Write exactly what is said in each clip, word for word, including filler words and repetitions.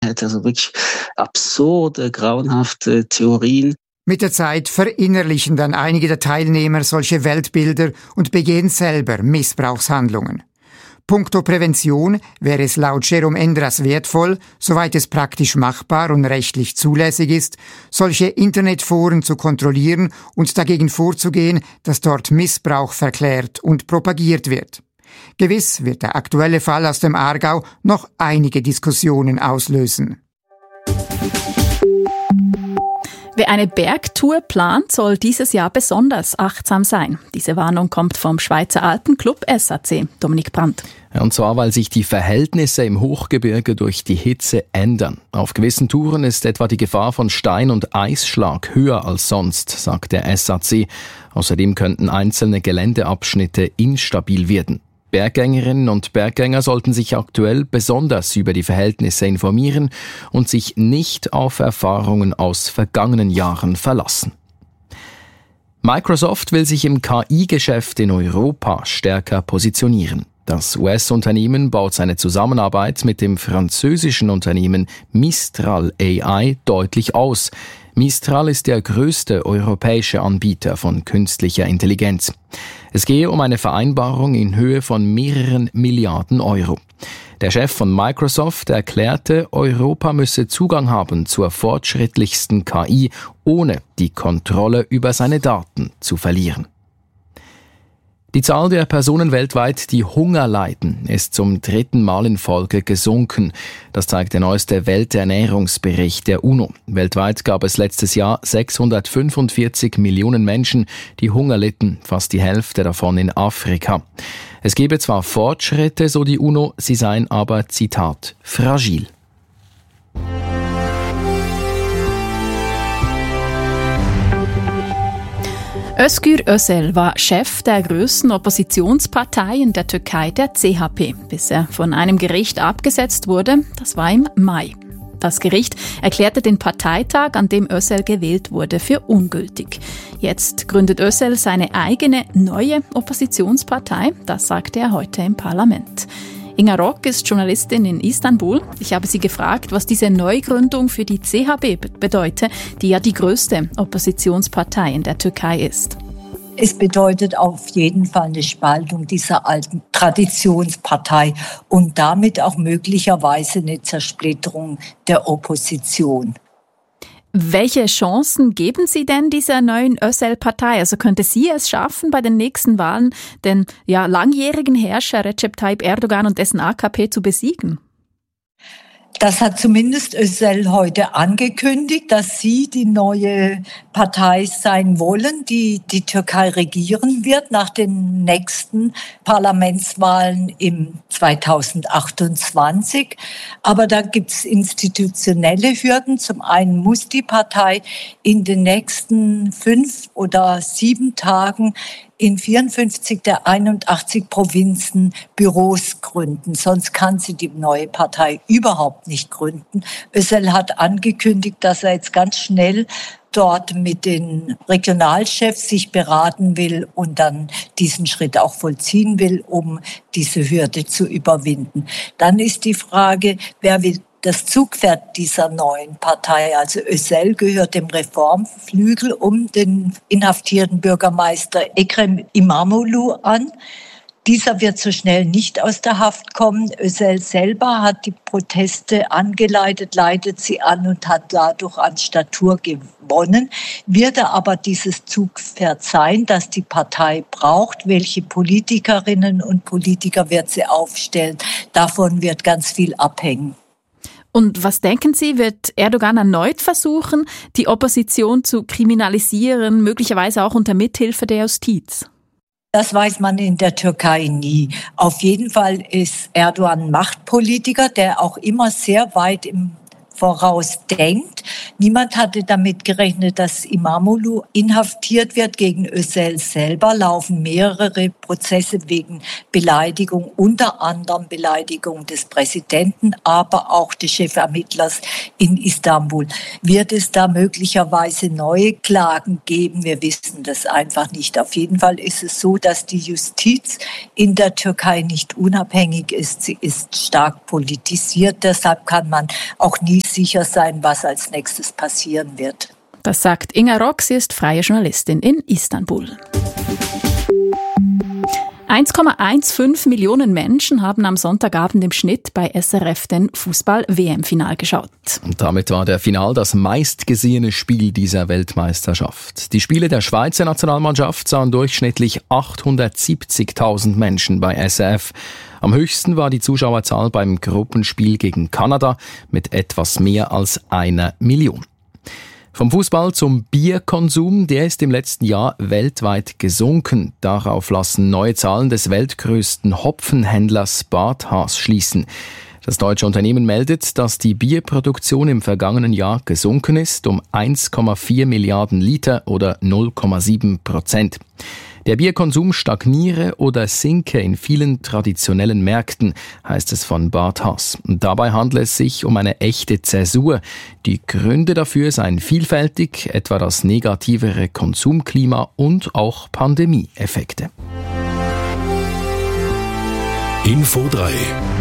Er hat also wirklich absurde, grauenhafte Theorien. Mit der Zeit verinnerlichen dann einige der Teilnehmer solche Weltbilder und begehen selber Missbrauchshandlungen. Punkto Prävention wäre es laut Jerome Endras wertvoll, soweit es praktisch machbar und rechtlich zulässig ist, solche Internetforen zu kontrollieren und dagegen vorzugehen, dass dort Missbrauch verklärt und propagiert wird. Gewiss wird der aktuelle Fall aus dem Aargau noch einige Diskussionen auslösen. Wer eine Bergtour plant, soll dieses Jahr besonders achtsam sein. Diese Warnung kommt vom Schweizer Alpenclub S A C. Dominik Brandt. Und zwar, weil sich die Verhältnisse im Hochgebirge durch die Hitze ändern. Auf gewissen Touren ist etwa die Gefahr von Stein- und Eisschlag höher als sonst, sagt der S A C. Außerdem könnten einzelne Geländeabschnitte instabil werden. Berggängerinnen und Berggänger sollten sich aktuell besonders über die Verhältnisse informieren und sich nicht auf Erfahrungen aus vergangenen Jahren verlassen. Microsoft will sich im K I-Geschäft in Europa stärker positionieren. Das U S-Unternehmen baut seine Zusammenarbeit mit dem französischen Unternehmen Mistral A I deutlich aus. Mistral ist der größte europäische Anbieter von künstlicher Intelligenz. Es gehe um eine Vereinbarung in Höhe von mehreren Milliarden Euro. Der Chef von Microsoft erklärte, Europa müsse Zugang haben zur fortschrittlichsten K I, ohne die Kontrolle über seine Daten zu verlieren. Die Zahl der Personen weltweit, die Hunger leiden, ist zum dritten Mal in Folge gesunken. Das zeigt der neueste Welternährungsbericht der UNO. Weltweit gab es letztes Jahr sechshundertfünfundvierzig Millionen Menschen, die Hunger litten, fast die Hälfte davon in Afrika. Es gebe zwar Fortschritte, so die UNO, sie seien aber, Zitat, fragil. Özgür Özel war Chef der größten Oppositionspartei in der Türkei, der C H P, bis er von einem Gericht abgesetzt wurde. Das war im Mai. Das Gericht erklärte den Parteitag, an dem Özel gewählt wurde, für ungültig. Jetzt gründet Özel seine eigene neue Oppositionspartei. Das sagte er heute im Parlament. Inga Rock ist Journalistin in Istanbul. Ich habe sie gefragt, was diese Neugründung für die C H P bedeute, die ja die größte Oppositionspartei in der Türkei ist. Es bedeutet auf jeden Fall eine Spaltung dieser alten Traditionspartei und damit auch möglicherweise eine Zersplitterung der Opposition. Welche Chancen geben Sie denn dieser neuen Özel-Partei? Also könnte sie es schaffen, bei den nächsten Wahlen den ja, langjährigen Herrscher Recep Tayyip Erdogan und dessen A K P zu besiegen? Das hat zumindest Özel heute angekündigt, dass sie die neue Partei sein wollen, die die Türkei regieren wird nach den nächsten Parlamentswahlen im zweitausendachtundzwanzig. Aber da gibt es institutionelle Hürden. Zum einen muss die Partei in den nächsten fünf oder sieben Tagen in vierundfünfzig der einundachtzig Provinzen Büros gründen. Sonst kann sie die neue Partei überhaupt nicht gründen. Özel hat angekündigt, dass er jetzt ganz schnell dort mit den Regionalchefs sich beraten will und dann diesen Schritt auch vollziehen will, um diese Hürde zu überwinden. Dann ist die Frage, wer will das Zugpferd dieser neuen Partei, also Özel, gehört dem Reformflügel um den inhaftierten Bürgermeister Ekrem İmamoğlu an. Dieser wird so schnell nicht aus der Haft kommen. Özel selber hat die Proteste angeleitet, leitet sie an und hat dadurch an Statur gewonnen. Wird er aber dieses Zugpferd sein, das die Partei braucht? Welche Politikerinnen und Politiker wird sie aufstellen? Davon wird ganz viel abhängen. Und was denken Sie, wird Erdogan erneut versuchen, die Opposition zu kriminalisieren, möglicherweise auch unter Mithilfe der Justiz? Das weiß man in der Türkei nie. Auf jeden Fall ist Erdogan Machtpolitiker, der auch immer sehr weit im Voraus denkt. nicht. Niemand hatte damit gerechnet, dass Imamoglu inhaftiert wird. Gegen Özel selber laufen mehrere Prozesse wegen Beleidigung, unter anderem Beleidigung des Präsidenten, aber auch des Chefermittlers in Istanbul. Wird es da möglicherweise neue Klagen geben? Wir wissen das einfach nicht. Auf jeden Fall ist es so, dass die Justiz in der Türkei nicht unabhängig ist. Sie ist stark politisiert. Deshalb kann man auch nie sicher sein, was als nächstes passieren wird. Das sagt Inga Rock, sie ist freie Journalistin in Istanbul. eins Komma fünfzehn Millionen Menschen haben am Sonntagabend im Schnitt bei S R F den Fußball-W M-Final geschaut. Und damit war der Final das meistgesehene Spiel dieser Weltmeisterschaft. Die Spiele der Schweizer Nationalmannschaft sahen durchschnittlich achthundertsiebzigtausend Menschen bei S R F. Am höchsten war die Zuschauerzahl beim Gruppenspiel gegen Kanada mit etwas mehr als einer Million. Vom Fußball zum Bierkonsum, der ist im letzten Jahr weltweit gesunken. Darauf lassen neue Zahlen des weltgrößten Hopfenhändlers Barthaas schließen. Das deutsche Unternehmen meldet, dass die Bierproduktion im vergangenen Jahr gesunken ist um eins Komma vier Milliarden Liter oder null Komma sieben Prozent. Der Bierkonsum stagniere oder sinke in vielen traditionellen Märkten, heißt es von Barthaas. Und dabei handle es sich um eine echte Zäsur. Die Gründe dafür seien vielfältig, etwa das negativere Konsumklima und auch Pandemieeffekte. Info drei.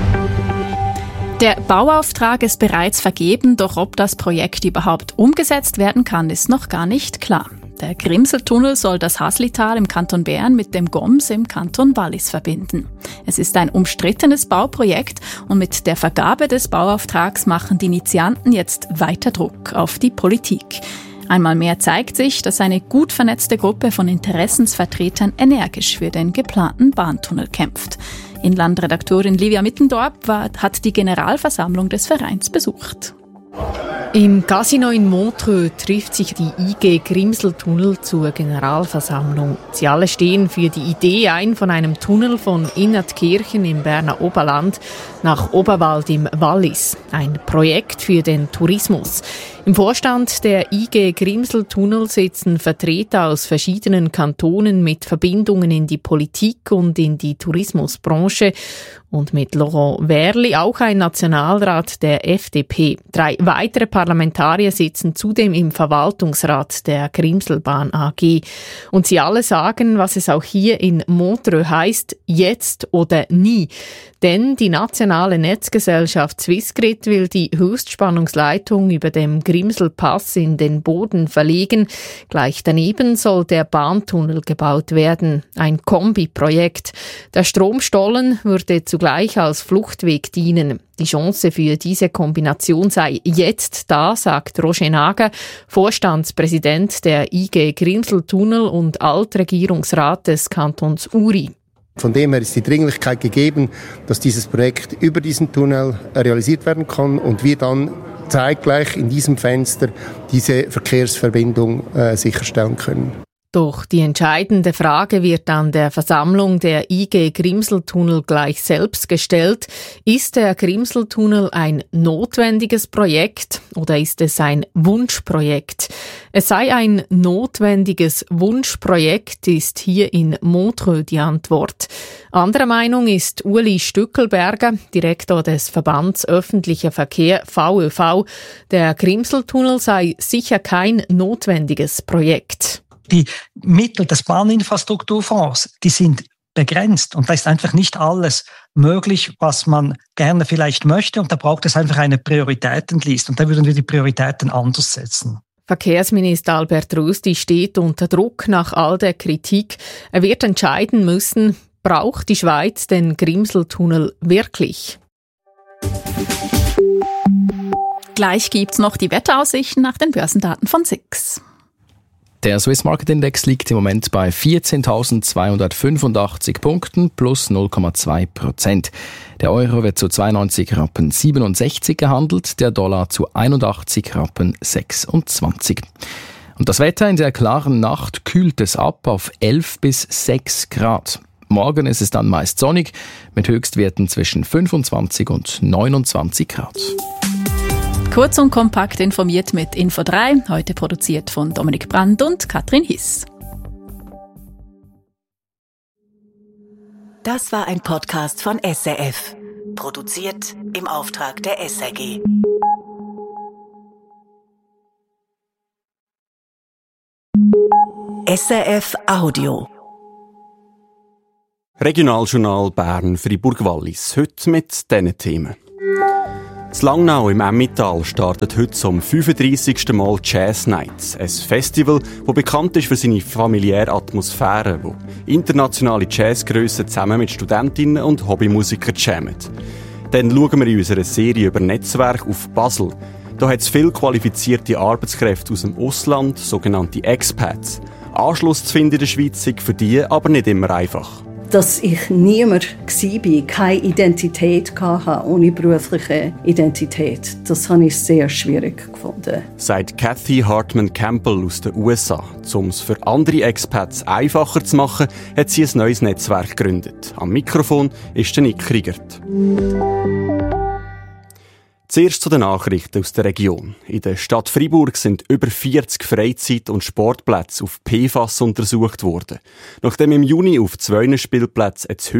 Der Bauauftrag ist bereits vergeben, doch ob das Projekt überhaupt umgesetzt werden kann, ist noch gar nicht klar. Der Grimseltunnel soll das Haslital im Kanton Bern mit dem Goms im Kanton Wallis verbinden. Es ist ein umstrittenes Bauprojekt und mit der Vergabe des Bauauftrags machen die Initianten jetzt weiter Druck auf die Politik. Einmal mehr zeigt sich, dass eine gut vernetzte Gruppe von Interessensvertretern energisch für den geplanten Bahntunnel kämpft. Inlandredaktorin Livia Mittendorp war, hat die Generalversammlung des Vereins besucht. Im Casino in Montreux trifft sich die I G Grimseltunnel zur Generalversammlung. Sie alle stehen für die Idee ein von einem Tunnel von Innertkirchen im Berner Oberland nach Oberwald im Wallis. Ein Projekt für den Tourismus. Im Vorstand der I G Grimseltunnel sitzen Vertreter aus verschiedenen Kantonen mit Verbindungen in die Politik und in die Tourismusbranche und mit Laurent Werli auch ein Nationalrat der F D P. Drei weitere Parlamentarier sitzen zudem im Verwaltungsrat der Grimselbahn A G. Und sie alle sagen, was es auch hier in Montreux heißt, jetzt oder nie. Denn die nationale Netzgesellschaft Swissgrid will die Höchstspannungsleitung über dem Grimselpass in den Boden verlegen. Gleich daneben soll der Bahntunnel gebaut werden. Ein Kombiprojekt. Der Stromstollen würde zugleich als Fluchtweg dienen. Die Chance für diese Kombination sei jetzt da, sagt Roger Nager, Vorstandspräsident der I G Grimseltunnel und Altregierungsrat des Kantons Uri. Von dem her ist die Dringlichkeit gegeben, dass dieses Projekt über diesen Tunnel realisiert werden kann und wir dann zeitgleich in diesem Fenster diese Verkehrsverbindung äh, sicherstellen können. Doch die entscheidende Frage wird an der Versammlung der I G Grimseltunnel gleich selbst gestellt. Ist der Grimseltunnel ein notwendiges Projekt oder ist es ein Wunschprojekt? Es sei ein notwendiges Wunschprojekt, ist hier in Montreux die Antwort. Anderer Meinung ist Uli Stückelberger, Direktor des Verbands Öffentlicher Verkehr V Ö V. Der Grimseltunnel sei sicher kein notwendiges Projekt. Die Mittel des Bahninfrastrukturfonds, die sind begrenzt und da ist einfach nicht alles möglich, was man gerne vielleicht möchte und da braucht es einfach eine Prioritätenliste und da würden wir die Prioritäten anders setzen. Verkehrsminister Albert Rösti steht unter Druck nach all der Kritik. Er wird entscheiden müssen, braucht die Schweiz den Grimseltunnel wirklich? Gleich gibt's noch die Wetteraussichten nach den Börsendaten von S I X. Der Swiss Market Index liegt im Moment bei vierzehntausendzweihundertfünfundachtzig Punkten plus null Komma zwei Prozent. Der Euro wird zu zweiundneunzig Rappen siebenundsechzig gehandelt, der Dollar zu einundachtzig Rappen sechsundzwanzig. Und das Wetter: in der klaren Nacht kühlt es ab auf elf bis sechs Grad. Morgen ist es dann meist sonnig mit Höchstwerten zwischen fünfundzwanzig und neunundzwanzig Grad. Kurz und kompakt informiert mit Info drei, heute produziert von Dominik Brandt und Katrin Hiss. Das war ein Podcast von S R F, produziert im Auftrag der S R G. S R F Audio. Regionaljournal Bern Fribourg-Wallis. Heute mit diesen Themen. In Langnau im Emmental startet heute zum fünfunddreissigsten Mal Jazz Nights, ein Festival, das bekannt ist für seine familiäre Atmosphäre, wo internationale Jazzgrössen zusammen mit Studentinnen und Hobbymusikern jammen. Dann schauen wir in unserer Serie über Netzwerk auf Basel. Da hat es viele qualifizierte Arbeitskräfte aus dem Ausland, sogenannte Expats. Anschluss zu finden in der Schweiz ist für die aber nicht immer einfach. Dass ich niemand war, keine Identität hatte, ohne berufliche Identität. Das habe ich sehr schwierig gefunden. Sagt Kathy Hartman Campbell aus den U S A. Um es für andere Expats einfacher zu machen, hat sie ein neues Netzwerk gegründet. Am Mikrofon ist der Nick Kriegert. Zuerst zu den Nachrichten aus der Region. In der Stadt Freiburg sind über vierzig Freizeit- und Sportplätze auf P F A S untersucht worden. Nachdem im Juni auf zwei Spielplätzen ein zu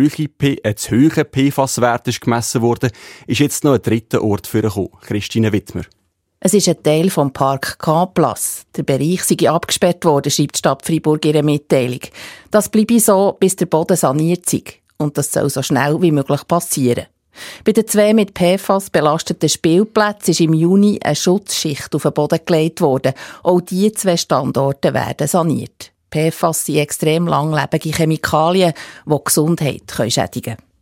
hoher P F A S-Wert gemessen wurde, ist jetzt noch ein dritter Ort vorgekommen. Christine Wittmer. Es ist ein Teil vom Park K-Plus. Der Bereich sei abgesperrt worden, schreibt die Stadt Freiburg in ihrer Mitteilung. Das bleibe so, bis der Boden saniert sei. Und das soll so schnell wie möglich passieren. Bei den zwei mit P F A S belasteten Spielplätzen ist im Juni eine Schutzschicht auf den Boden gelegt worden. Auch diese zwei Standorte werden saniert. P F A S sind extrem langlebige Chemikalien, die die Gesundheit schädigen können.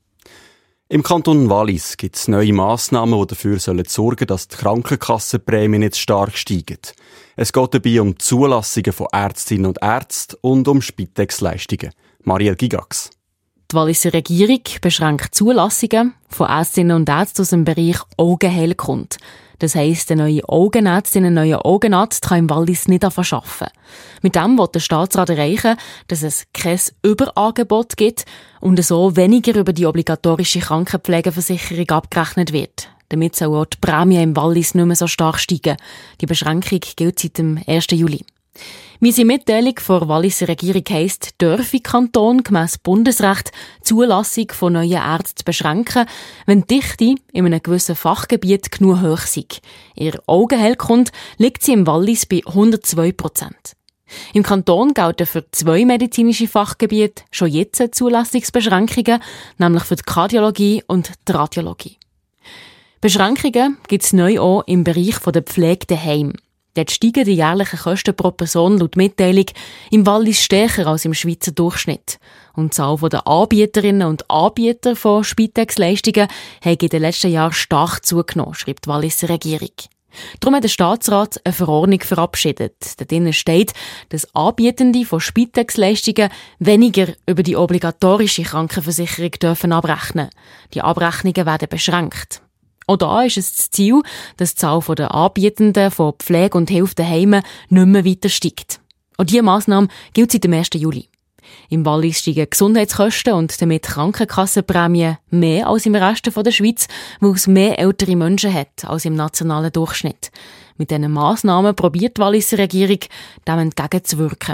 Im Kanton Wallis gibt es neue Massnahmen, die dafür sorgen sollen, dass die Krankenkassenprämien nicht stark steigen. Es geht dabei um die Zulassungen von Ärztinnen und Ärzten und um Spitex-Leistungen. Marielle Gigax. Die Walliser Regierung beschränkt Zulassungen von Ärztinnen und Ärzten aus dem Bereich Augenheilkunde. Das heisst, eine neue Augenärztin, ein neuer Augenarzt kann im Wallis nicht arbeiten. Mit dem will der Staatsrat erreichen, dass es kein Überangebot gibt und so weniger über die obligatorische Krankenpflegeversicherung abgerechnet wird. Damit soll auch die Prämie im Wallis nicht mehr so stark steigen. Die Beschränkung gilt seit dem ersten Juli. Wie sie Mitteilung der Walliser Regierung heisst, dürfe Kanton gemäss Bundesrecht die Zulassung von neuen Ärzten beschränken, wenn die Dichte in einem gewissen Fachgebiet genug hoch sei. Ihre Augenheilkunde liegt sie im Wallis bei hundertzwei Prozent. Im Kanton gelten für zwei medizinische Fachgebiete schon jetzt Zulassungsbeschränkungen, nämlich für die Kardiologie und die Radiologie. Beschränkungen gibt es neu auch im Bereich der Pflege daheim. Dort steigen die jährlichen Kosten pro Person laut Mitteilung im Wallis stärker als im Schweizer Durchschnitt. Und die Zahl der Anbieterinnen und Anbieter von Spitex-Leistungen hat in den letzten Jahren stark zugenommen, schreibt die Walliser Regierung. Darum hat der Staatsrat eine Verordnung verabschiedet. Darin steht, dass Anbietende von Spitex-Leistungen weniger über die obligatorische Krankenversicherung dürfen abrechnen. Die Abrechnungen werden beschränkt. Auch da ist es das Ziel, dass die Zahl der Anbietenden von Pflege und Hilfe daheim nicht mehr weiter steigt. Und diese Massnahme gilt seit dem ersten Juli. Im Wallis steigen Gesundheitskosten und damit Krankenkassenprämien mehr als im Rest der Schweiz, weil es mehr ältere Menschen hat als im nationalen Durchschnitt. Mit diesen Massnahmen probiert die Walliser Regierung, dem entgegenzuwirken.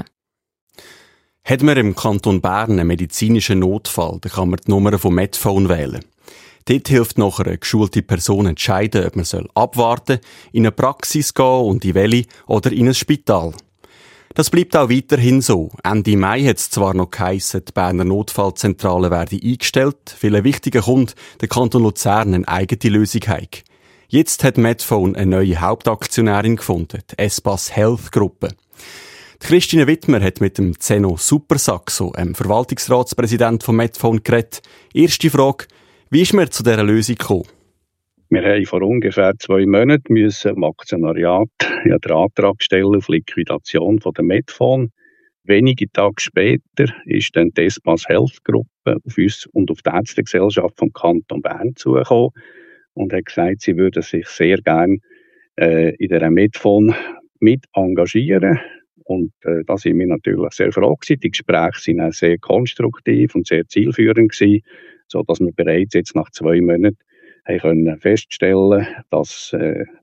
Hat man im Kanton Bern einen medizinischen Notfall, dann kann man die Nummer vom Medphone wählen. Dort hilft nachher eine geschulte Person entscheiden, ob man abwarten soll, in eine Praxis gehen und in welche oder in ein Spital. Das bleibt auch weiterhin so. Ende Mai hat es zwar noch geheissen, die Berner Notfallzentrale werde eingestellt, weil ein wichtiger Kunde, der Kanton Luzern, eine eigene Lösung hat. Jetzt hat Medphone eine neue Hauptaktionärin gefunden, die Espace Health Gruppe. Die Christine Wittmer hat mit dem Zeno Supersaxo, dem Verwaltungsratspräsident von Medphone, geredet. Erste Frage: Wie ist man zu dieser Lösung gekommen? Wir haben vor ungefähr zwei Monaten müssen im Aktionariat ja, den Antrag stellen auf Liquidation von der Medphone. Wenige Tage später ist dann die Espace Health Gruppe auf uns und auf die Ärztegesellschaft vom Kanton Bern zugekommen und hat gesagt, sie würden sich sehr gerne äh, in dieser Medphone mit engagieren. Und äh, da sind wir natürlich sehr froh gewesen. Die Gespräche sind auch sehr konstruktiv und sehr zielführend gewesen, so dass wir bereits jetzt nach zwei Monaten haben können feststellen, dass äh,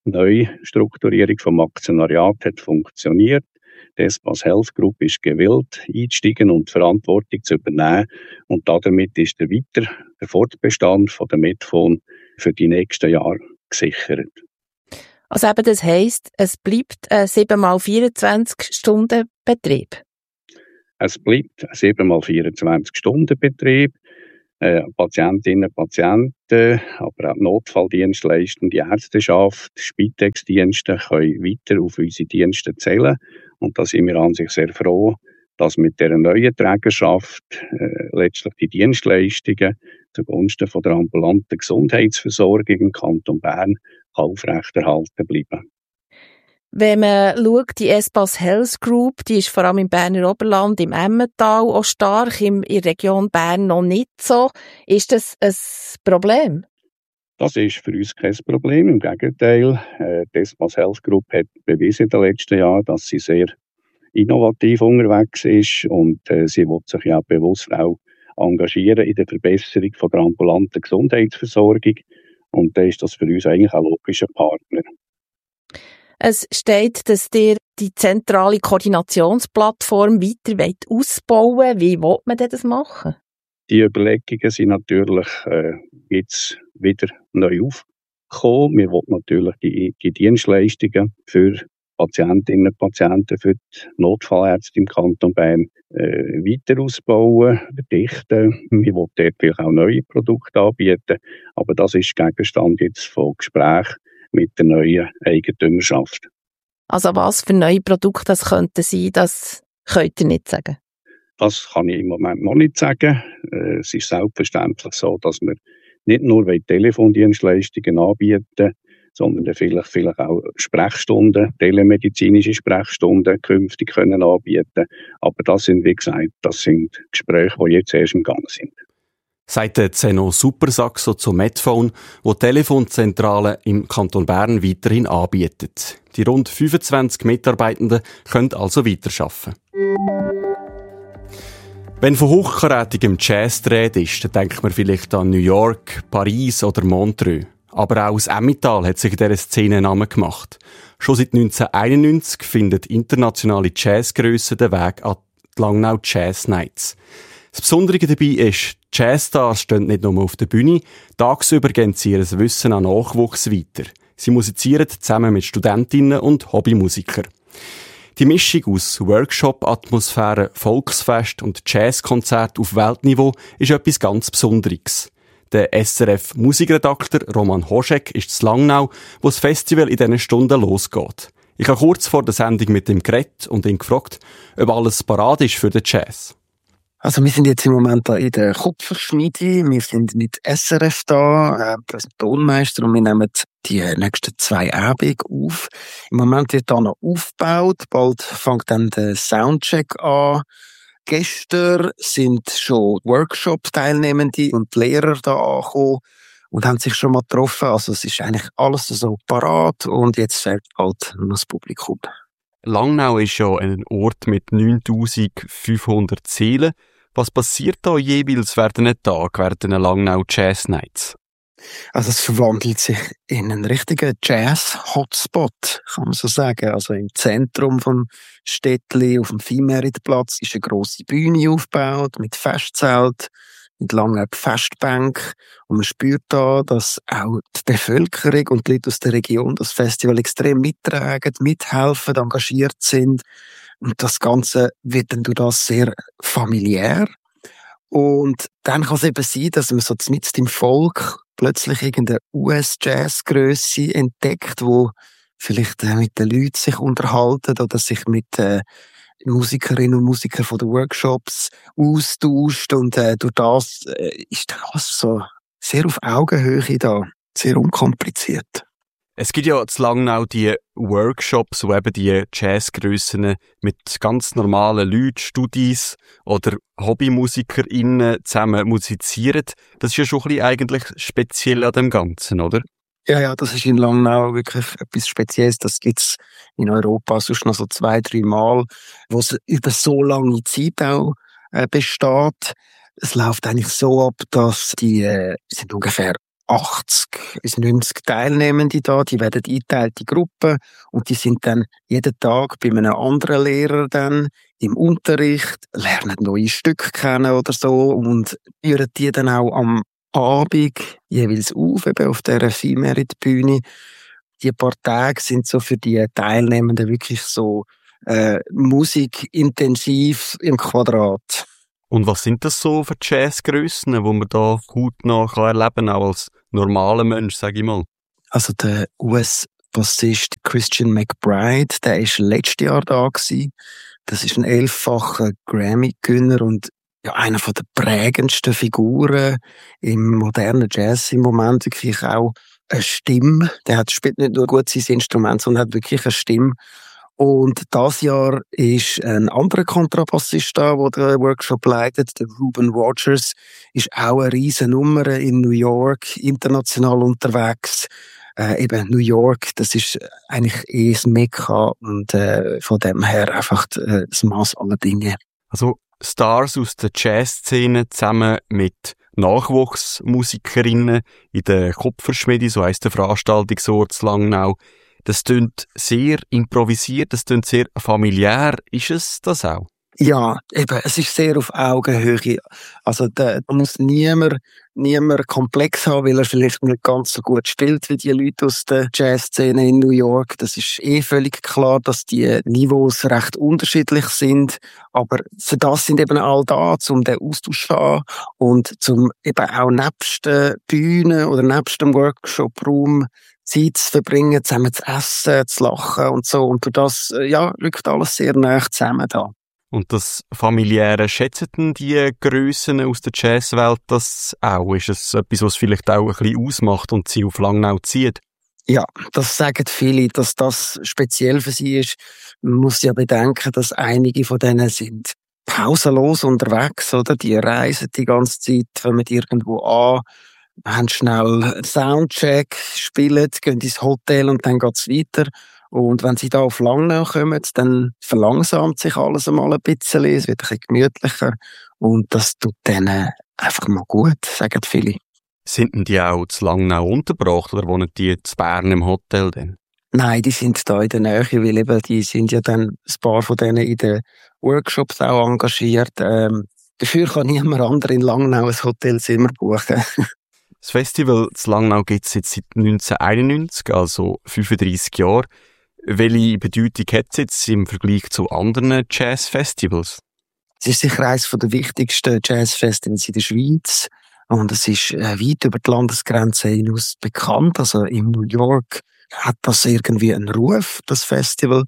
Neustrukturierung vom Aktionariat hat funktioniert. Die Espas Health Group ist gewillt, einzusteigen und Verantwortung zu übernehmen. Und damit ist der weiter der Fortbestand von der Medphone für die nächsten Jahre gesichert. Also eben das heisst, es bleibt ein sieben mal vierundzwanzig Stunden Betrieb? Es bleibt ein sieben mal vierundzwanzig Stunden Betrieb. Äh, Patientinnen und Patienten, aber auch Notfalldienstleistende Ärzteschaft, Spitex-Dienste können weiter auf unsere Dienste zählen. Und da sind wir an sich sehr froh, dass mit dieser neuen Trägerschaft äh, letztlich die Dienstleistungen zugunsten von der ambulanten Gesundheitsversorgung im Kanton Bern aufrechterhalten bleiben. Wenn man schaut, die Espas Health Group, die ist vor allem im Berner Oberland, im Emmental auch stark, in der Region Bern noch nicht so. Ist das ein Problem? Das ist für uns kein Problem. Im Gegenteil, äh, die Espas Health Group hat bewiesen in den letzten Jahren, dass sie sehr innovativ unterwegs ist und äh, sie will sich ja bewusst auch engagieren in der Verbesserung von der ambulanten Gesundheitsversorgung. Und da ist das für uns eigentlich ein logischer Partner. Es steht, dass ihr die zentrale Koordinationsplattform weiter ausbauen wollt. Wie will man denn das machen? Die Überlegungen sind natürlich äh, jetzt wieder neu aufgekommen. Wir wollen natürlich die, die Dienstleistungen für Patientinnen und Patienten, für die Notfallärzte im Kanton Bern äh, weiter ausbauen, verdichten. Wir wollen dort vielleicht auch neue Produkte anbieten. Aber das ist Gegenstand jetzt von Gesprächen mit der neuen Eigentümerschaft. Also was für neue Produkte das könnten sein, das könnt ihr nicht sagen? Das kann ich im Moment noch nicht sagen. Es ist selbstverständlich so, dass wir nicht nur Telefondienstleistungen anbieten, sondern vielleicht, vielleicht auch Sprechstunden, telemedizinische Sprechstunden künftig können anbieten. Aber das sind, wie gesagt, das sind Gespräche, die jetzt erst im Gang sind. Sagt der Zeno Supersaxo zu Medphone, wo Telefonzentralen im Kanton Bern weiterhin anbietet. Die rund fünfundzwanzig Mitarbeitenden können also weiterarbeiten. Wenn von hochkarätigem Jazz die Rede ist, dann denkt man vielleicht an New York, Paris oder Montreux. Aber auch das Emmental hat sich in dieser Szene einen Namen gemacht. Schon seit neunzehnhunderteinundneunzig findet internationale Jazzgrössen den Weg an die Langnau Jazz Nights. Das Besondere dabei ist, die Jazzstars stehen nicht nur auf der Bühne, tagsüber geben sie ihr Wissen an Nachwuchs weiter. Sie musizieren zusammen mit Studentinnen und Hobbymusikern. Die Mischung aus Workshop-Atmosphäre, Volksfest und Jazzkonzert auf Weltniveau ist etwas ganz Besonderes. Der S R F-Musikredakteur Roman Hoschek ist zu Langnau, wo das Festival in diesen Stunden losgeht. Ich habe kurz vor der Sendung mit ihm geredet und ihn gefragt, ob alles parat ist für den Jazz. Also wir sind jetzt im Moment da in der Kupferschmiede, wir sind mit S R F da, äh, das ist ein Tonmeister und wir nehmen die nächsten zwei Abende auf. Im Moment wird da noch aufgebaut, bald fängt dann der Soundcheck an. Gestern sind schon Workshop-Teilnehmende und Lehrer da angekommen und haben sich schon mal getroffen, also es ist eigentlich alles so parat und jetzt fehlt halt nur das Publikum. Langnau ist ja ein Ort mit neuntausendfünfhundert Seelen. Was passiert da jeweils während einem Tag, während einer Langnau Jazz Nights? Also es verwandelt sich in einen richtigen Jazz-Hotspot, kann man so sagen. Also im Zentrum vom Städtli, auf dem Viehmeritplatz, ist eine grosse Bühne aufgebaut mit Festzelt, mit langen Festbänken. Und man spürt da, dass auch die Bevölkerung und die Leute aus der Region das Festival extrem mittragen, mithelfen, engagiert sind. Und das Ganze wird dann durch das sehr familiär. Und dann kann es eben sein, dass man so mitten im Volk plötzlich irgendeine U S-Jazz-Grösse entdeckt, wo vielleicht äh, mit den Leuten sich unterhalten oder sich mit äh, Musikerinnen und Musikern von den Workshops austauscht. Und äh, durch das äh, ist dann alles so sehr auf Augenhöhe da, sehr unkompliziert. Es gibt ja zu Langnau die Workshops, wo eben die Jazzgrössen mit ganz normalen Leuten, Studis oder HobbymusikerInnen zusammen musizieren. Das ist ja schon ein bisschen eigentlich speziell an dem Ganzen, oder? Ja, ja, das ist in Langnau wirklich etwas Spezielles. Das gibt's in Europa sonst noch so zwei, drei Mal, wo es über so lange Zeit auch äh, besteht. Es läuft eigentlich so ab, dass die äh, sind ungefähr achtzig bis neunzig Teilnehmende da, die werden eingeteilt in Gruppen und die sind dann jeden Tag bei einem anderen Lehrer dann im Unterricht, lernen neue Stücke kennen oder so und führen die dann auch am Abend jeweils auf, eben auf dieser Viehmerit-Bühne. Die paar Tage sind so für die Teilnehmenden wirklich so äh, musikintensiv im Quadrat. Und was sind das so für Jazzgrössen, die man da hautnah erleben kann, auch als normaler Mensch, sage ich mal? Also der U S-Bassist Christian McBride, der war letztes Jahr da gewesen. Das ist ein elffacher Grammy-Gewinner und ja, einer von der prägendsten Figuren im modernen Jazz im Moment. Wirklich auch eine Stimme. Der hat, spielt nicht nur gut sein Instrument, sondern hat wirklich eine Stimme. Und dieses Jahr ist ein anderer Kontrabassist da, der den Workshop leitet, der Ruben Rogers, ist auch eine riesen Nummer in New York, international unterwegs. Äh, eben New York, das ist eigentlich eh das Mekka und äh, von dem her einfach äh, das Maß aller Dinge. Also Stars aus der Jazzszene zusammen mit Nachwuchsmusikerinnen in der Kupferschmiede, so heisst der Veranstaltungsort in Langnau. Das klingt sehr improvisiert, das klingt sehr familiär. Ist es das auch? Ja, eben, es ist sehr auf Augenhöhe. Also da, da muss niemand, niemand komplex haben, weil er vielleicht nicht ganz so gut spielt wie die Leute aus der Jazzszene in New York. Das ist eh völlig klar, dass die Niveaus recht unterschiedlich sind. Aber für das sind eben all da, um den Austausch zu haben und zum eben auch nebst der Bühne oder nebst dem Workshop-Raum Zeit zu verbringen, zusammen zu essen, zu lachen und so. Und durch das, ja, rückt alles sehr nah zusammen da. Und das Familiäre, schätzen die Grössen aus der Jazzwelt das auch? Ist es etwas, was vielleicht auch ein bisschen ausmacht und sie auf Langnau zieht? Ja, das sagen viele, dass das speziell für sie ist. Man muss ja bedenken, dass einige von denen sind pausenlos unterwegs, oder? Die reisen die ganze Zeit, kommen irgendwo an, haben schnell einen Soundcheck, spielen, gehen ins Hotel und dann geht's weiter. Und wenn sie da auf Langnau kommen, dann verlangsamt sich alles einmal ein bisschen, es wird ein bisschen gemütlicher und das tut denen einfach mal gut, sagen viele. Sind denn die auch zu Langnau untergebracht oder wohnen die zu Bern im Hotel denn? Nein, die sind da in der Nähe, weil eben die sind ja dann ein paar von denen in den Workshops auch engagiert. Ähm, dafür kann niemand anderes in Langnau ein Hotelzimmer buchen. Das Festival zu Langnau gibt es jetzt seit neunzehnhunderteinundneunzig, also fünfunddreissig Jahre. Welche Bedeutung hat es jetzt im Vergleich zu anderen Jazzfestivals? Es ist sicher eines der wichtigsten Jazzfestivals in der Schweiz. Und es ist weit über die Landesgrenze hinaus bekannt. Also in New York hat das irgendwie einen Ruf, das Festival.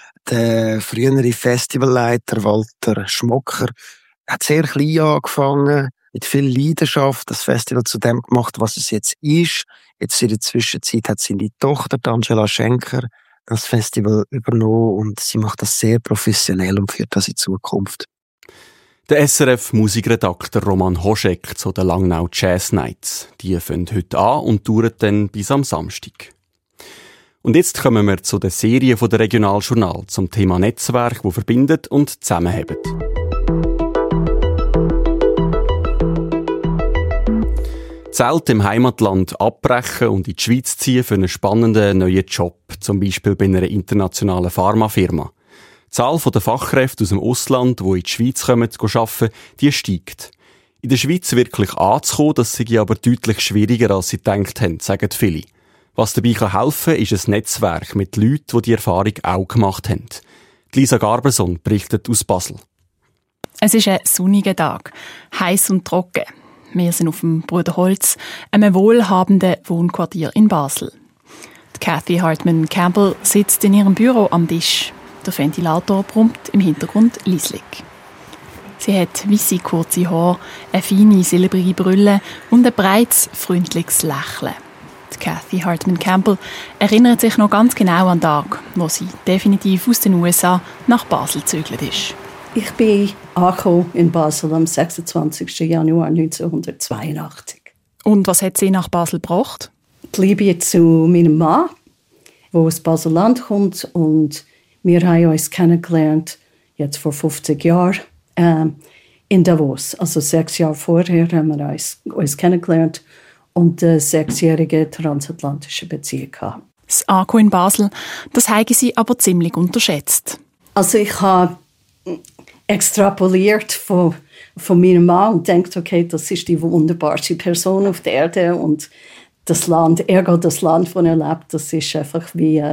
Der frühere Festivalleiter Walter Schmocker hat sehr klein angefangen, mit viel Leidenschaft das Festival zu dem gemacht, was es jetzt ist. Jetzt in der Zwischenzeit hat seine Tochter, Angela Schenker, das Festival übernommen und sie macht das sehr professionell und führt das in Zukunft. Der S R F-Musikredakteur Roman Hoschek zu den Langnau Jazz Nights. Die fangen heute an und dauern dann bis am Samstag. Und jetzt kommen wir zu der Serie der Regionaljournal zum Thema Netzwerk, das verbindet und zusammenhält. Zelt im Heimatland abbrechen und in die Schweiz ziehen für einen spannenden neuen Job, zum Beispiel bei einer internationalen Pharmafirma. Die Zahl der Fachkräfte aus dem Ausland, die in die Schweiz kommen, arbeiten, die steigt. In der Schweiz wirklich anzukommen, das sei aber deutlich schwieriger, als sie gedacht haben, sagen viele. Was dabei helfen kann, ist ein Netzwerk mit Leuten, die die Erfahrung auch gemacht haben. Lisa Garbeson berichtet aus Basel. Es ist ein sonniger Tag, heiß und trocken. Wir sind auf dem Bruderholz, einem wohlhabenden Wohnquartier in Basel. Die Cathy Hartman Campbell sitzt in ihrem Büro am Tisch. Der Ventilator brummt im Hintergrund leislich. Sie hat weisse, kurze Haare, eine feine, silbrige Brille und ein breites, freundliches Lächeln. Die Cathy Hartman Campbell erinnert sich noch ganz genau an den Tag, wo sie definitiv aus den U S A nach Basel gezögert ist. Ich bin angekommen in Basel am sechsundzwanzigsten Januar neunzehnhundertzweiundachtzig. Und was hat sie nach Basel gebracht? Die Liebe zu meinem Mann, der aus Basel-Land kommt. Und wir haben uns kennengelernt, jetzt vor fünfzig Jahren, äh, in Davos. Also sechs Jahre vorher haben wir uns, uns kennengelernt. und eine sechsjährige transatlantische Beziehung gehabt. Das A K U in Basel, das haben sie aber ziemlich unterschätzt. Also ich habe extrapoliert von, von meinem Mann und denkt, okay, das ist die wunderbarste Person auf der Erde und das Land, ergo das Land, wo er lebt, das ist einfach wie äh,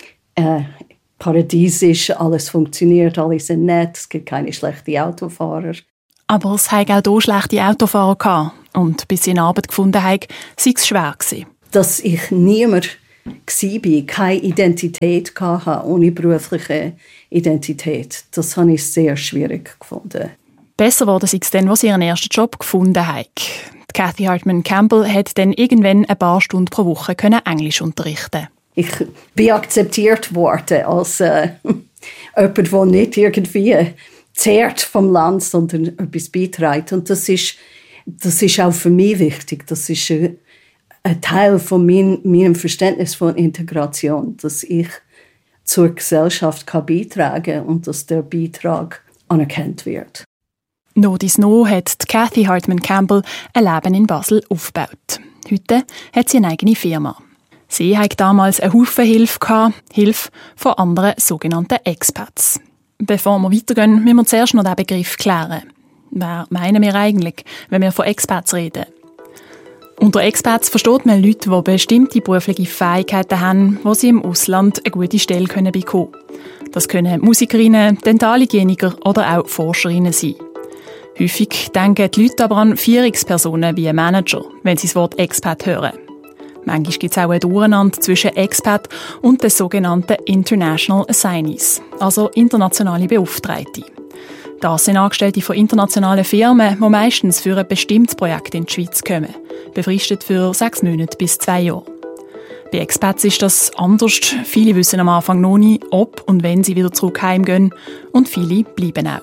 äh, paradiesisch, alles funktioniert, alle sind nett, es gibt keine schlechten Autofahrer. Aber es hatten auch hier schlechte Autofahrer gehabt. Und bis sie eine Arbeit gefunden haben, sei es schwer gewesen. Dass ich niemand war, keine Identität hatte, ohne berufliche Identität, das habe ich sehr schwierig gefunden. Besser wurde es dann, als sie ihren ersten Job gefunden haben. Cathy Hartman Campbell hat dann irgendwann ein paar Stunden pro Woche Englisch unterrichten. Ich bin akzeptiert worden als äh, jemand, der nicht irgendwie zehrt vom Land, sondern etwas beiträgt. Und das ist, das ist auch für mich wichtig. Das ist ein, ein Teil von mein, meinem Verständnis von Integration, dass ich zur Gesellschaft kann beitragen kann und dass der Beitrag anerkannt wird. No dies no hat Cathy Hartman Campbell ein Leben in Basel aufgebaut. Heute hat sie eine eigene Firma. Sie hatte damals eine Haufen Hilfe gehabt, Hilfe von anderen sogenannten Expats. Bevor wir weitergehen, müssen wir zuerst noch den Begriff klären. Wer meinen wir eigentlich, wenn wir von Expats reden? Unter Expats versteht man Leute, die bestimmte berufliche Fähigkeiten haben, wo sie im Ausland eine gute Stelle bekommen können. Das können Musikerinnen, Dentalhygieniker oder auch Forscherinnen sein. Häufig denken die Leute aber an Führungspersonen wie Manager, wenn sie das Wort Expat hören. Manchmal gibt es auch ein Durcheinander zwischen Expat und den sogenannten International Assignees, also internationale Beauftragte. Das sind Angestellte von internationalen Firmen, die meistens für ein bestimmtes Projekt in die Schweiz kommen, befristet für sechs Monate bis zwei Jahre. Bei Expats ist das anders. Viele wissen am Anfang noch nicht, ob und wenn sie wieder zurück heimgehen, und viele bleiben auch.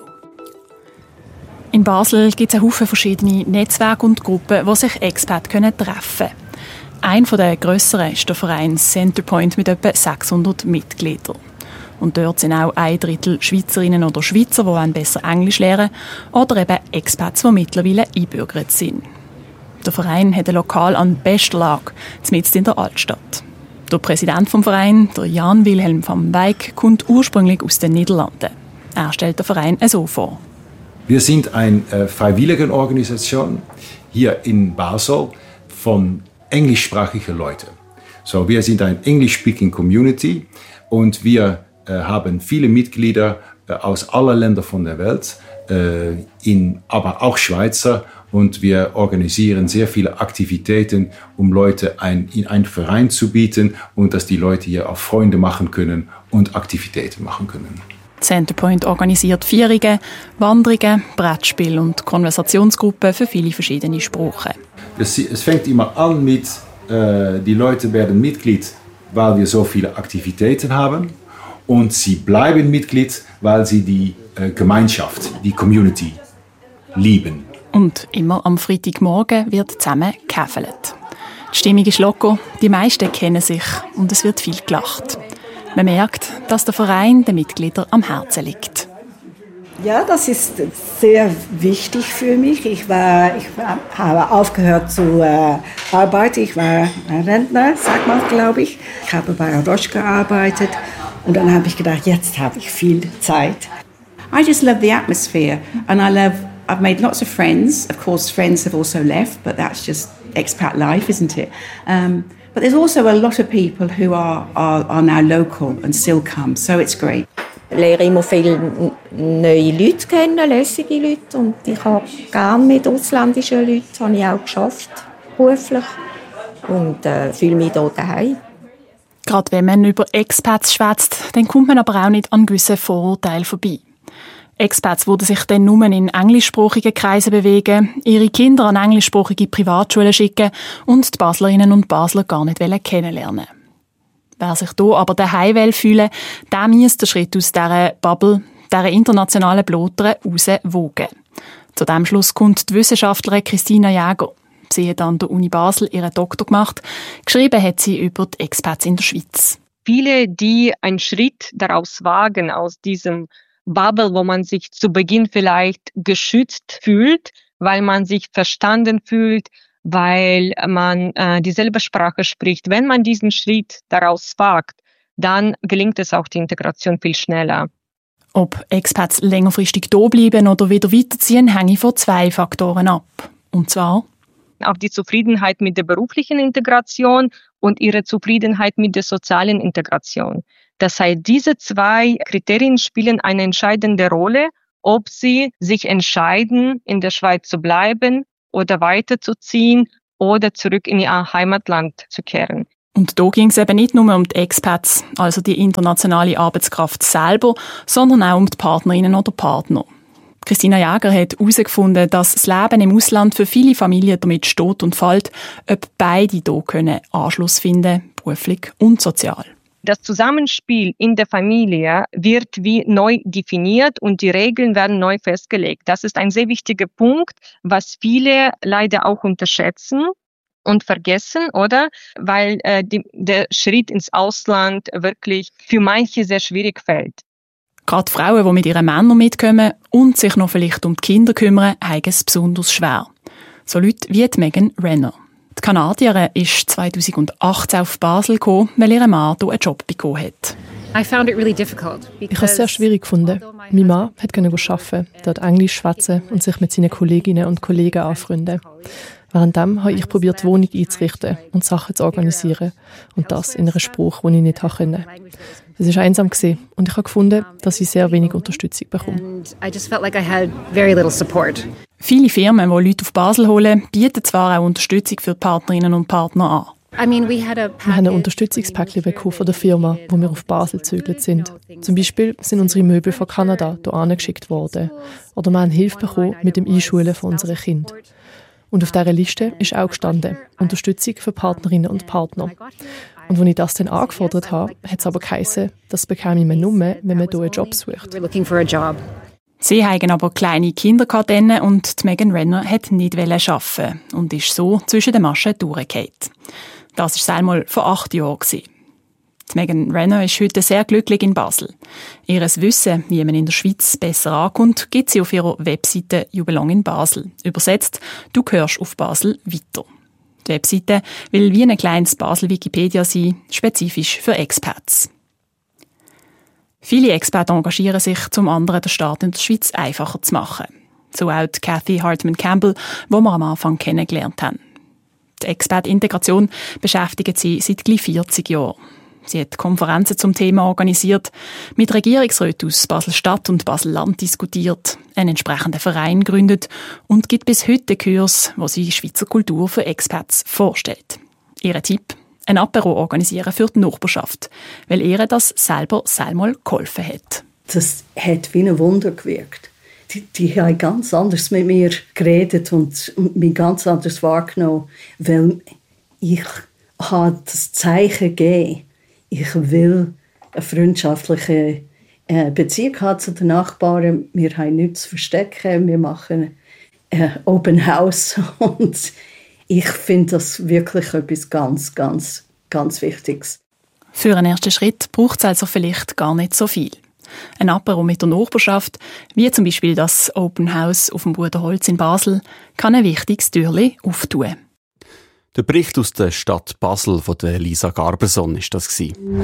In Basel gibt es einen Haufen verschiedene Netzwerke und Gruppen, wo sich Expats treffen können. Einer der grösseren ist der Verein Centerpoint mit etwa sechshundert Mitgliedern. Und dort sind auch ein Drittel Schweizerinnen oder Schweizer, die besser Englisch lernen oder eben Expats, die mittlerweile eingebürgert sind. Der Verein hat ein Lokal an bester Lage, mitten in der Altstadt. Der Präsident des Vereins, der Jan Wilhelm van Weyck, kommt ursprünglich aus den Niederlanden. Er stellt den Verein so vor. Wir sind eine äh, freiwillige Organisation hier in Basel von englischsprachigen Leuten. So, wir sind eine English-speaking Community und wir äh, haben viele Mitglieder äh, aus allen Ländern von der Welt, äh, in, aber auch Schweizer, und wir organisieren sehr viele Aktivitäten, um Leute ein, in einen Verein zu bieten und dass die Leute hier auch Freunde machen können und Aktivitäten machen können. Centerpoint organisiert Feierungen, Wanderungen, Brettspiele und Konversationsgruppen für viele verschiedene Sprachen. Es, es fängt immer an mit, äh, die Leute werden Mitglied, weil wir so viele Aktivitäten haben, und sie bleiben Mitglied, weil sie die äh, Gemeinschaft, die Community lieben. Und immer am Freitagmorgen wird zusammen gekäfelt. Die Stimmung ist locker, die meisten kennen sich und es wird viel gelacht. Man merkt, dass der Verein den Mitgliedern am Herzen liegt. Ja, das ist sehr wichtig für mich. Ich, war, ich habe aufgehört zu äh, arbeiten. Ich war Rentner, sagt man, glaube ich. Ich habe bei Roche gearbeitet und dann habe ich gedacht, jetzt habe ich viel Zeit. I just love the atmosphere and I love, I've made lots of friends. Of course, friends have also left, but that's just expat life, isn't it? Um, but there's also a lot of people who are, are, are now local and still come, so it's great. Ich lerne immer viele neue Leute kennen, lässige Leute, und ich habe gerne mit ausländischen Leuten, das habe ich auch geschafft, beruflich, und äh, fühle mich hier daheim. Gerade wenn man über Expats schwätzt, dann kommt man aber auch nicht an gewissen Vorurteilen vorbei. Expats würden sich dann nur in englischsprachigen Kreisen bewegen, ihre Kinder an englischsprachige Privatschulen schicken und die Baslerinnen und Basler gar nicht kennenlernen. Wer sich hier aber daheim fühlen will, der muss den Schritt aus dieser Bubble, dieser internationalen Blotere, rauswagen. Zu diesem Schluss kommt die Wissenschaftlerin Christina Jäger. Sie hat an der Uni Basel ihren Doktor gemacht. Geschrieben hat sie über die Expats in der Schweiz. Viele, die einen Schritt daraus wagen, aus diesem Bubble, wo man sich zu Beginn vielleicht geschützt fühlt, weil man sich verstanden fühlt, weil man äh, dieselbe Sprache spricht. Wenn man diesen Schritt daraus wagt, dann gelingt es auch die Integration viel schneller. Ob Expats längerfristig da bleiben oder wieder weiterziehen, hängt von zwei Faktoren ab. Und zwar auch die Zufriedenheit mit der beruflichen Integration und ihre Zufriedenheit mit der sozialen Integration. Das heißt, diese zwei Kriterien spielen eine entscheidende Rolle, ob sie sich entscheiden, in der Schweiz zu bleiben oder weiterzuziehen oder zurück in ihr Heimatland zu kehren. Und da ging es eben nicht nur um die Expats, also die internationale Arbeitskraft selber, sondern auch um die Partnerinnen oder Partner. Christina Jäger hat herausgefunden, dass das Leben im Ausland für viele Familien damit steht und fällt, ob beide hier können Anschluss finden, beruflich und sozial. Das Zusammenspiel in der Familie wird wie neu definiert und die Regeln werden neu festgelegt. Das ist ein sehr wichtiger Punkt, was viele leider auch unterschätzen und vergessen, oder? Weil äh, die, der Schritt ins Ausland wirklich für manche sehr schwierig fällt. Gerade Frauen, die mit ihren Männern mitkommen und sich noch vielleicht um die Kinder kümmern, haben es besonders schwer. So Leute wie die Megan Renner. Die Kanadierin ist zweitausendachtzehn auf Basel gekommen, weil ihr Mann hier einen Job bekommen hat. Ich habe es sehr schwierig gefunden. Mein Mann konnte arbeiten, dort Englisch schwätzen und sich mit seinen Kolleginnen und Kollegen anfreunden. Währenddem habe ich probiert, die Wohnung einzurichten und Sachen zu organisieren. Und das in einer Sprache, die ich nicht konnte. Es war einsam und ich habe gefunden, dass ich sehr wenig Unterstützung bekomme. Viele Firmen, die Leute auf Basel holen, bieten zwar auch Unterstützung für die Partnerinnen und Partner an. Wir haben ein Unterstützungspäckchen bekommen von der Firma, wo wir auf Basel gezögert sind. Zum Beispiel sind unsere Möbel von Kanada hierher geschickt worden. Oder wir haben Hilfe bekommen mit dem Einschulen von unseren Kindern. Und auf dieser Liste ist auch gestanden, Unterstützung für Partnerinnen und Partner. Und als ich das dann angefordert habe, hat es aber geheißen, das bekäme man nur, wenn man hier einen Job sucht. Sie hatten aber kleine Kinder und die Megan Renner wollte nicht arbeiten und ist so zwischen den Maschen durchgefallen. Das war einmal vor acht Jahren. Die Megan Renner ist heute sehr glücklich in Basel. Ihr Wissen, wie man in der Schweiz besser ankommt, gibt sie auf ihrer Webseite «You belong in Basel». Übersetzt, du gehörst auf Basel weiter. Die Webseite will wie ein kleines Basel-Wikipedia sein, spezifisch für Expats. Viele Expats engagieren sich, um anderen den Start in der Schweiz einfacher zu machen. So auch die Cathy Hartman-Campbell, die wir am Anfang kennengelernt haben. Die Expat-Integration beschäftigt sie seit gleich vierzig Jahren. Sie hat Konferenzen zum Thema organisiert, mit Regierungsräten aus Basel-Stadt und Basel-Land diskutiert, einen entsprechenden Verein gegründet und gibt bis heute Kurs, wo sie Schweizer Kultur für Expats vorstellt. Ihr Tipp? Ein Apero organisieren für die Nachbarschaft, weil ihr das selber selber geholfen hat. Das hat wie ein Wunder gewirkt. Die, die haben ganz anders mit mir geredet und mich ganz anders wahrgenommen, weil ich habe das Zeichen gegeben, ich will eine freundschaftliche äh, Beziehung haben zu den Nachbarn. Wir haben nichts zu verstecken. Wir machen äh, Open House. Und ich finde das wirklich etwas ganz, ganz, ganz Wichtiges. Für einen ersten Schritt braucht es also vielleicht gar nicht so viel. Ein Apero mit der Nachbarschaft, wie zum Beispiel das Open House auf dem Bruderholz in Basel, kann ein wichtiges Türchen auftun. Der Bericht aus der Stadt Basel von der Lisa Garberson war das.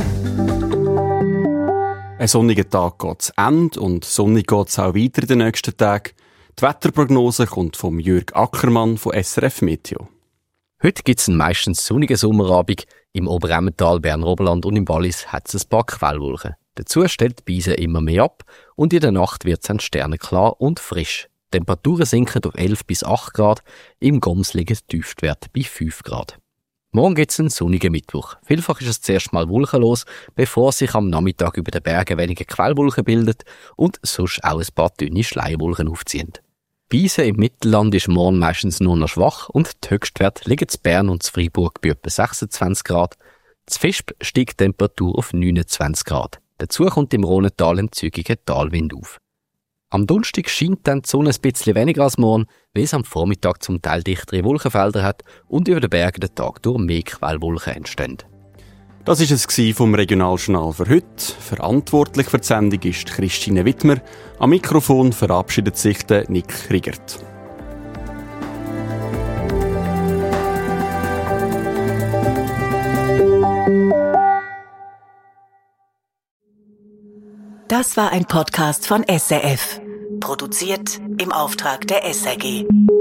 Ein sonniger Tag geht zu Ende und sonnig geht es auch weiter in den nächsten Tagen. Die Wetterprognose kommt von Jürg Ackermann von S R F Meteo. Heute gibt es einen meistens sonnigen Sommerabend. Im Oberemmental, Bern-Oberland und im Wallis hat es ein paar Quellwolken. Dazu stellt die Beise immer mehr ab und in der Nacht wird es dann sternenklar und frisch. Die Temperaturen sinken auf elf bis acht Grad, im Goms liegen die Tiefstwerte bei fünf Grad. Morgen gibt es einen sonnigen Mittwoch. Vielfach ist es zuerst mal wolkenlos, bevor sich am Nachmittag über den Bergen wenige Quellwolken bildet und sonst auch ein paar dünne Schleierwolken aufziehen. Beise im Mittelland ist morgen meistens nur noch schwach und die Höchstwerte liegen in Bern und in Freiburg bei etwa sechsundzwanzig Grad. In Visp steigt die Temperatur auf neunundzwanzig Grad. Dazu kommt im Rhonental ein zügiger Talwind auf. Am Donnerstag scheint dann die Sonne ein bisschen weniger als morgen, weil es am Vormittag zum Teil dichtere Wolkenfelder hat und über den Bergen den Tag durch mehr Quellwolken entstehen. Das war es vom Regionaljournal für heute. Verantwortlich für die Sendung ist Christine Wittmer. Am Mikrofon verabschiedet sich der Nick Riegert. Das war ein Podcast von S R F. Produziert im Auftrag der S R G.